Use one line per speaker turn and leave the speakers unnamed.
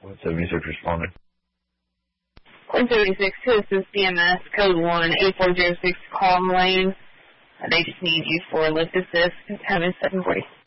76 responding.
176 to assist CMS, code 1-8406, call lane. They just need you for lift assist, having 740.